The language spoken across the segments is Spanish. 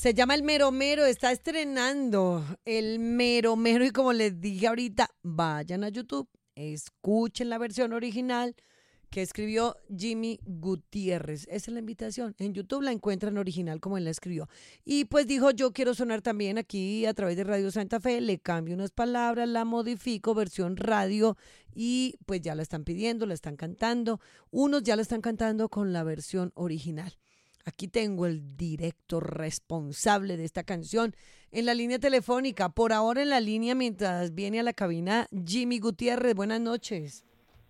Se llama El Mero Mero, está estrenando El Mero Mero y como les dije ahorita, vayan a YouTube, escuchen la versión original que escribió Jimmy Gutiérrez. Esa es la invitación. En YouTube la encuentran original como él la escribió. Y pues dijo, yo quiero sonar también aquí a través de Radio Santa Fe, le cambio unas palabras, la modifico, versión radio, y pues ya la están pidiendo, la están cantando. Unos ya la están cantando con la versión original. Aquí tengo el directo responsable de esta canción en la línea telefónica. Por ahora en la línea mientras viene a la cabina Jimmy Gutiérrez. Buenas noches.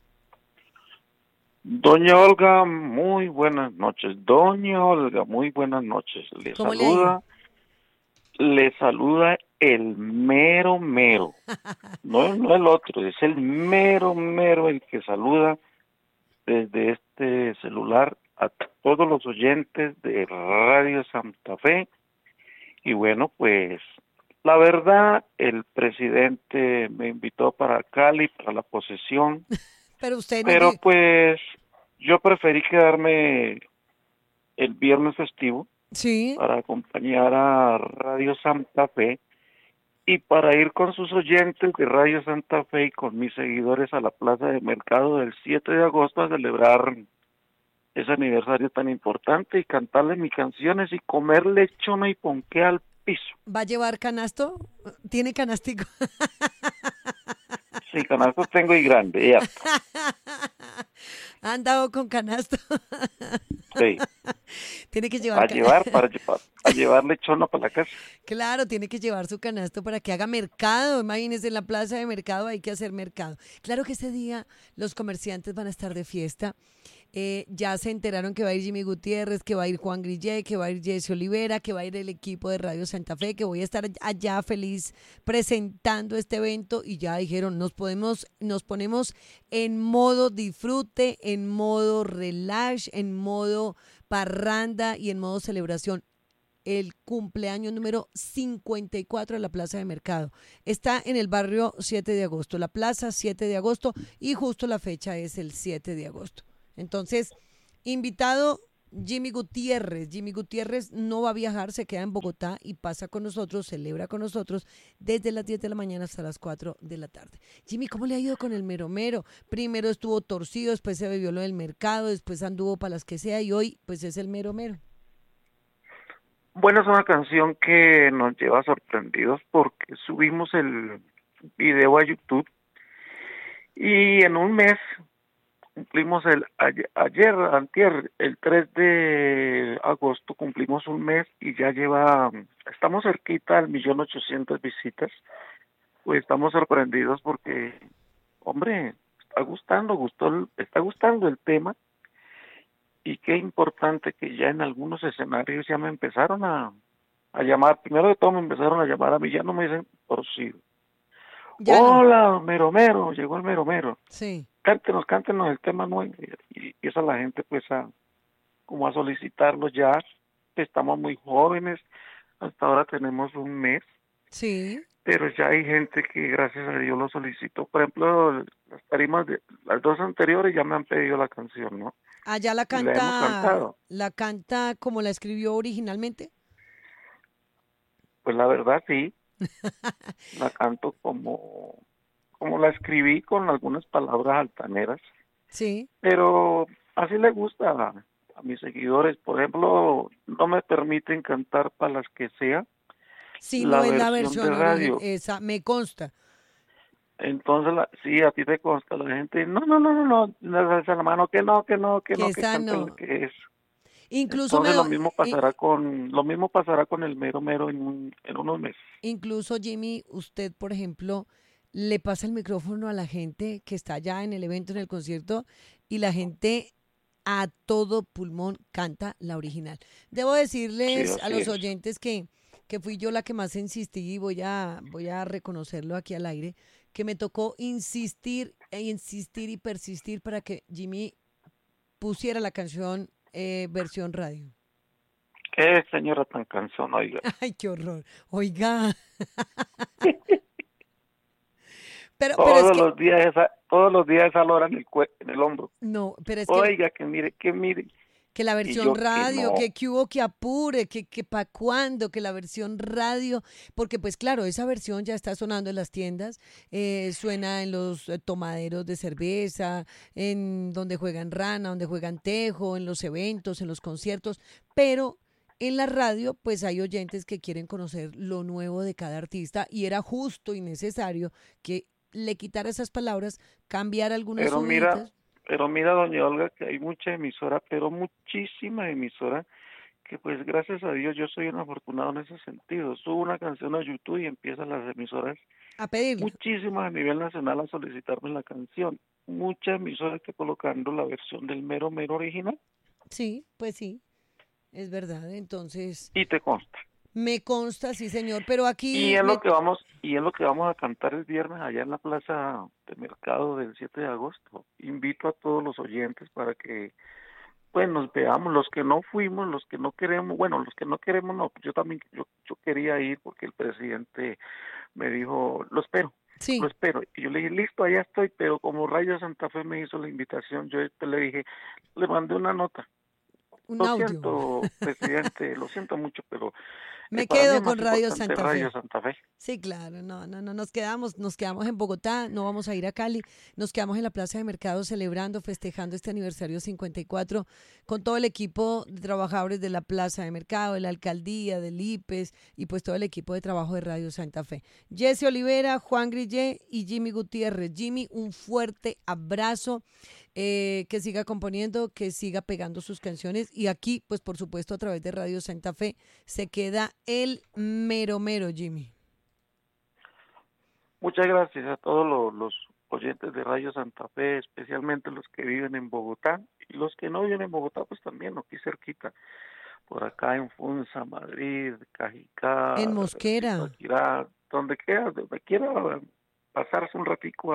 Doña Olga, muy buenas noches. Doña Olga, muy buenas noches. ¿Cómo le ha ido? Le saluda el mero mero. No el otro, es el mero mero el que saluda desde este celular a todos los oyentes de Radio Santa Fe. Y bueno, pues la verdad, el presidente me invitó para Cali, para la posesión. Pero usted no... Pero pues yo preferí quedarme el viernes festivo Sí. para acompañar a Radio Santa Fe y para ir con sus oyentes de Radio Santa Fe y con mis seguidores a la Plaza de Mercado del 7 de agosto a celebrar ese aniversario tan importante y cantarle mis canciones y comer lechona y ponqué al piso. ¿Va a llevar canasto? ¿Tiene canastico? Sí, canasto tengo y grande, ya. ¿Ha andado con canasto? Sí. Tiene que llevar A llevar lechona para la casa. Claro, tiene que llevar su canasto para que haga mercado. Imagínese, en la plaza de mercado hay que hacer mercado. Claro que ese día los comerciantes van a estar de fiesta. Ya se enteraron que va a ir Jimmy Gutiérrez, que va a ir Juan Grillé, que va a ir Jesse Olivera, que va a ir el equipo de Radio Santa Fe, que voy a estar allá feliz presentando este evento y ya dijeron, nos ponemos en modo disfrute, en modo relax, en modo parranda y en modo celebración. El cumpleaños número 54 de la Plaza de Mercado. Está en el barrio 7 de agosto, la Plaza 7 de agosto y justo la fecha es el 7 de agosto. Entonces, invitado Jimmy Gutiérrez. Jimmy Gutiérrez no va a viajar, se queda en Bogotá y pasa con nosotros, celebra con nosotros desde las 10 de la mañana hasta las 4 de la tarde. Jimmy, ¿cómo le ha ido con el mero mero? Primero estuvo torcido, después se bebió lo del mercado, después anduvo para las que sea y hoy pues es el mero mero. Bueno, es una canción que nos lleva sorprendidos porque subimos el video a YouTube y en un mes cumplimos antier, el 3 de agosto cumplimos un mes y ya estamos cerquita al 1.800.000 visitas. Pues estamos sorprendidos porque, hombre, está gustando el tema. Y qué importante que ya en algunos escenarios ya me empezaron a llamar. Primero de todo me empezaron a llamar a mí, ya no me dicen torcido. Hola, mero mero, llegó el mero mero. Sí. Cántenos el tema nuevo. Y empieza la gente pues como a solicitarlo ya. Estamos muy jóvenes, hasta ahora tenemos un mes. Sí. Pero ya hay gente que gracias a Dios lo solicitó. Por ejemplo, las tarimas de las dos anteriores ya me han pedido la canción, ¿no? Allá la hemos cantado. ¿La canta como la escribió originalmente? Pues la verdad sí, la canto como la escribí con algunas palabras altaneras. Sí. Pero así le gusta a mis seguidores. Por ejemplo, no me permiten cantar para las que sea. Sí, no es la versión de radio. Esa me consta. Entonces, sí, a ti te consta la gente, no, alza la mano, que no, que esa no. lo que es. Incluso Entonces lo mismo pasará con el mero mero en unos meses. Incluso, Jimmy, usted, por ejemplo, le pasa el micrófono a la gente que está allá en el evento, en el concierto, y la gente a todo pulmón canta la original. Debo decirles a los oyentes que fui yo la que más insistí y voy a reconocerlo aquí al aire, que me tocó insistir y persistir para que Jimmy pusiera la canción versión radio. Qué señora tan cansona, oiga. Ay, qué horror. Oiga. pero todos los días esa lora en el hombro. No, pero es oiga, que mire. Que la Y versión yo que radio, no, que hubo que apure, que pa' cuándo, que la versión radio, porque pues claro, esa versión ya está sonando en las tiendas, suena en los tomaderos de cerveza, en donde juegan rana, donde juegan tejo, en los eventos, en los conciertos, pero en la radio pues hay oyentes que quieren conocer lo nuevo de cada artista y era justo y necesario que le quitara esas palabras, cambiar algunas pero mira, subidas. pero mira, doña Olga, que hay mucha emisora, pero muchísima emisora, que pues gracias a Dios yo soy un afortunado en ese sentido. Subo una canción a YouTube y empiezan las emisoras, A pedirla. muchísimas a nivel nacional, a solicitarme la canción. Muchas emisoras que colocando la versión del mero mero original, Sí, pues sí, es verdad. Entonces, y te consta. me consta, sí, señor, pero Y aquí es lo me... que vamos, y es lo que vamos a cantar el viernes allá en la plaza de mercado del 7 de agosto. Invito a todos los oyentes para que pues nos veamos, los que no fuimos, los que no queremos, bueno, los que no queremos no, yo también, yo quería ir porque el presidente me dijo, lo Sí, espero, y yo le dije, listo, allá estoy, pero como Rayo Santa Fe me hizo la invitación, yo le dije, le mandé una nota, un lo audio. siento, presidente, lo siento mucho, pero Me para mí quedo es con más Radio importante Santa Rayo Fe. Santa Fe. Sí, claro, no, nos quedamos en Bogotá, no vamos a ir a Cali, nos quedamos en la Plaza de Mercado celebrando, festejando este aniversario 54 con todo el equipo de trabajadores de la Plaza de Mercado, de la Alcaldía, del IPES y pues todo el equipo de trabajo de Radio Santa Fe. Jesse Olivera, Juan Grillé y Jimmy Gutiérrez. Jimmy, un fuerte abrazo, que siga componiendo, que siga pegando sus canciones y aquí, pues por supuesto a través de Radio Santa Fe se queda el mero mero, Jimmy. Muchas gracias a todos los oyentes de Radio Santa Fe, especialmente los que viven en Bogotá y los que no viven en Bogotá, pues también aquí cerquita, por acá en Funza, Madrid, En Cajicá, Mosquera. Zipaquirá, donde quiera pasarse un ratico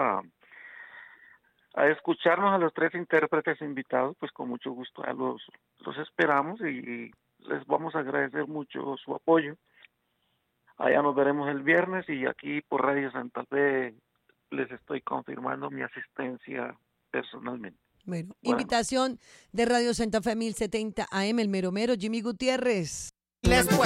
a escucharnos a los tres intérpretes invitados, pues con mucho gusto ya los esperamos y les vamos a agradecer mucho su apoyo. Allá nos veremos el viernes y aquí por Radio Santa Fe les estoy confirmando mi asistencia personalmente. Bueno, Bueno. invitación de Radio Santa Fe 1070 AM, el mero mero, Jimmy Gutiérrez. Les